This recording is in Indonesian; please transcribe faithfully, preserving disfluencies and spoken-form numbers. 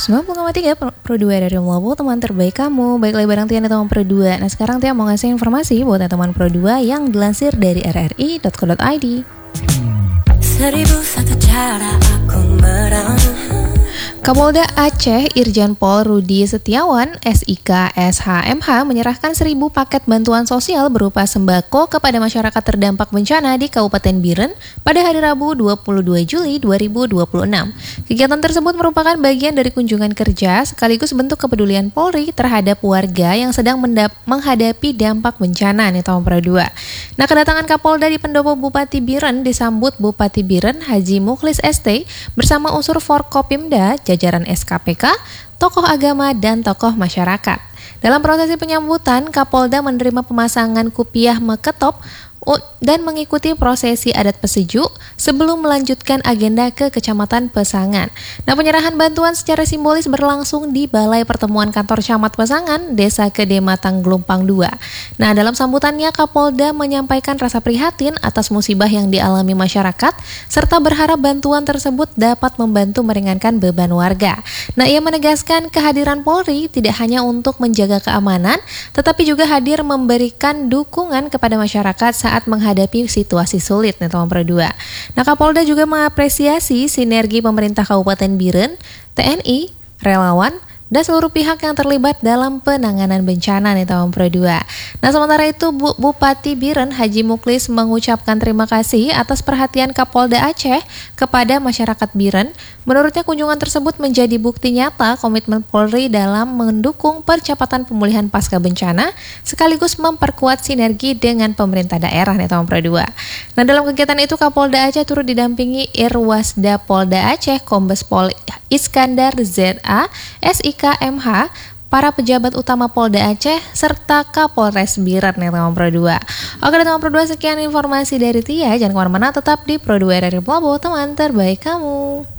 sembilan puluh koma tiga Pro dua dari Melabu, teman terbaik kamu. Baiklah bareng Tia nih teman Pro dua. Nah sekarang Tia mau ngasih informasi buat teman Pro dua yang dilansir dari r r i dot co dot i d. Seribu satu cara aku meramu. Kapolda Aceh Irjen Pol Rudi Setiawan S I K S H M H menyerahkan seribu paket bantuan sosial berupa sembako kepada masyarakat terdampak bencana di Kabupaten Biren pada hari Rabu dua puluh dua Juli dua ribu dua puluh enam. Kegiatan tersebut merupakan bagian dari kunjungan kerja sekaligus bentuk kepedulian Polri terhadap warga yang sedang mendap- menghadapi dampak bencana nih tahun Pro dua. Nah, kedatangan Kapolda di pendopo Bupati Biren disambut Bupati Biren Haji Mukhlis S T bersama unsur Forkopimda, jajaran S K P K, tokoh agama, dan tokoh masyarakat. Dalam prosesi penyambutan, Kapolda menerima pemasangan kupiah meketop dan mengikuti prosesi adat Pesejuk sebelum melanjutkan agenda ke Kecamatan Pesangan. Nah, penyerahan bantuan secara simbolis berlangsung di Balai Pertemuan Kantor Camat Pesangan, Desa Kedematang Gelumpang dua. Nah, dalam sambutannya Kapolda menyampaikan rasa prihatin atas musibah yang dialami masyarakat serta berharap bantuan tersebut dapat membantu meringankan beban warga. Nah, ia menegaskan kehadiran Polri tidak hanya untuk menjaga keamanan, tetapi juga hadir memberikan dukungan kepada masyarakat saat menghadapi situasi sulit nih teman Pro dua. Nah, Kapolda juga mengapresiasi sinergi pemerintah Kabupaten Biren, T N I, relawan, dan seluruh pihak yang terlibat dalam penanganan bencana nih tahun Pro dua. Nah, sementara itu Bu, Bupati Biren Haji Mukhlis mengucapkan terima kasih atas perhatian Kapolda Aceh kepada masyarakat Biren. Menurutnya kunjungan tersebut menjadi bukti nyata komitmen Polri dalam mendukung percepatan pemulihan pasca bencana sekaligus memperkuat sinergi dengan pemerintah daerah nih tahun Pro dua. Nah, dalam kegiatan itu Kapolda Aceh turut didampingi Irwasda Polda Aceh Kombes Pol Iskandar Z A S I K M H, para pejabat utama Polda Aceh, serta Kapolres Biren nih teman Pro dua. Oke teman Pro dua, sekian informasi dari Tia. Jangan kemana-mana, tetap di Pro dua R R I Melabu, teman terbaik kamu.